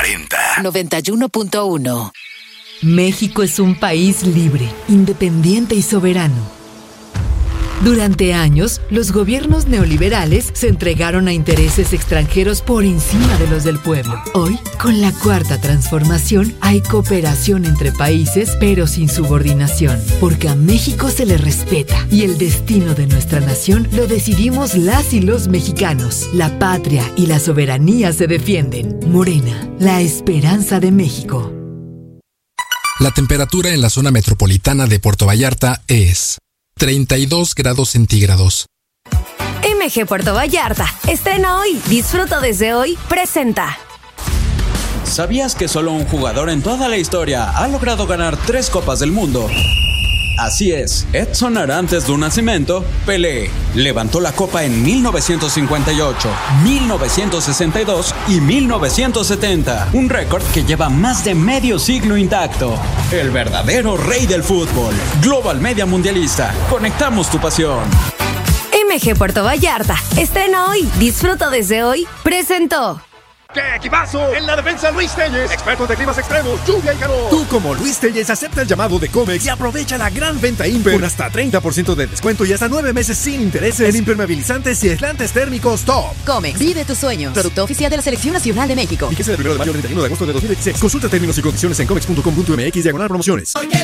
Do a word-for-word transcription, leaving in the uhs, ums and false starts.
noventa. noventa y uno punto uno. México es un país libre, independiente y soberano. Durante años, los gobiernos neoliberales se entregaron a intereses extranjeros por encima de los del pueblo. Hoy, con la Cuarta Transformación, hay cooperación entre países, pero sin subordinación, porque a México se le respeta y el destino de nuestra nación lo decidimos las y los mexicanos. La patria y la soberanía se defienden. Morena, la esperanza de México. La temperatura en la zona metropolitana de Puerto Vallarta es treinta y dos grados centígrados. M G Puerto Vallarta, estrena hoy, disfruta desde hoy, presenta. ¿Sabías que solo un jugador en toda la historia ha logrado ganar tres Copas del Mundo? Así es, Edson Arantes do Nascimento, Pelé, levantó la copa en mil novecientos cincuenta y ocho, mil novecientos sesenta y dos y mil novecientos setenta, un récord que lleva más de medio siglo intacto. El verdadero rey del fútbol, Global Media Mundialista, conectamos tu pasión. M G Puerto Vallarta, estrena hoy, disfruta desde hoy, presentó. ¡Qué equipazo! En la defensa, Luis Telles, experto de climas extremos, lluvia y calor. Tú, como Luis Telles, acepta el llamado de Comex y aprovecha la gran venta Imper con hasta treinta por ciento de descuento y hasta nueve meses sin intereses en impermeabilizantes y aislantes térmicos top. Comex, vive tus sueños. Producto oficial de la Selección Nacional de México. Fíjese del primero de mayo al treinta y uno de agosto de dos mil dieciséis. Consulta términos y condiciones en comex punto com punto m x diagonal promociones.